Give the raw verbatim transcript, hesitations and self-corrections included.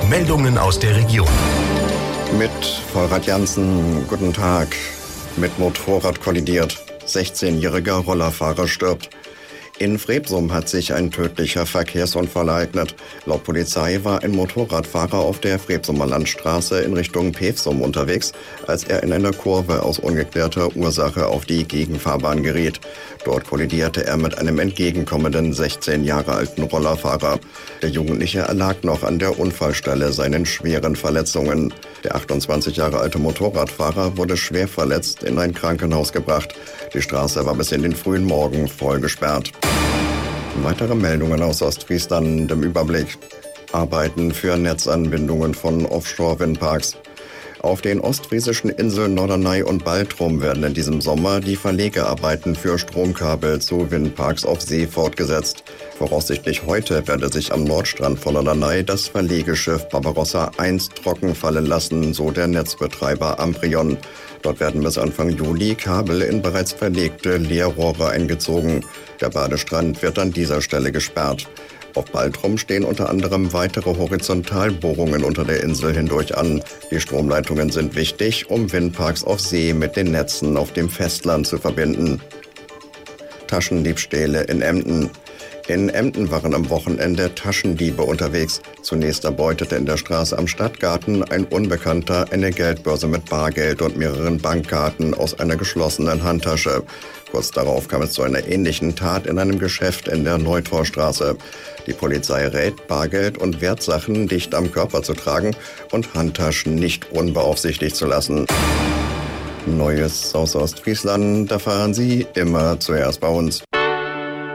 Meldungen aus der Region. Mit Volrad Jansen, guten Tag. Mit Motorrad kollidiert. sechzehnjähriger Rollerfahrer stirbt. In Fredsum hat sich ein tödlicher Verkehrsunfall ereignet. Laut Polizei war ein Motorradfahrer auf der Fredsumer Landstraße in Richtung Pevsum unterwegs, als er in einer Kurve aus ungeklärter Ursache auf die Gegenfahrbahn geriet. Dort kollidierte er mit einem entgegenkommenden sechzehn Jahre alten Rollerfahrer. Der Jugendliche erlag noch an der Unfallstelle seinen schweren Verletzungen. Der achtundzwanzig Jahre alte Motorradfahrer wurde schwer verletzt in ein Krankenhaus gebracht. Die Straße war bis in den frühen Morgen voll gesperrt. Weitere Meldungen aus Ostfriesland im Überblick. Arbeiten für Netzanbindungen von Offshore-Windparks. Auf den ostfriesischen Inseln Norderney und Baltrum werden in diesem Sommer die Verlegearbeiten für Stromkabel zu Windparks auf See fortgesetzt. Voraussichtlich heute werde sich am Nordstrand von Norderney das Verlegeschiff Barbarossa eins trocken fallen lassen, so der Netzbetreiber Amprion. Dort werden bis Anfang Juli Kabel in bereits verlegte Leerrohre eingezogen. Der Badestrand wird an dieser Stelle gesperrt. Auf Baltrum stehen unter anderem weitere Horizontalbohrungen unter der Insel hindurch an. Die Stromleitungen sind wichtig, um Windparks auf See mit den Netzen auf dem Festland zu verbinden. Taschendiebstähle in Emden. In Emden waren am Wochenende Taschendiebe unterwegs. Zunächst erbeutete in der Straße am Stadtgarten ein Unbekannter eine Geldbörse mit Bargeld und mehreren Bankkarten aus einer geschlossenen Handtasche. Kurz darauf kam es zu einer ähnlichen Tat in einem Geschäft in der Neutorstraße. Die Polizei rät, Bargeld und Wertsachen dicht am Körper zu tragen und Handtaschen nicht unbeaufsichtigt zu lassen. Neues aus Ostfriesland erfahren Sie immer zuerst bei uns.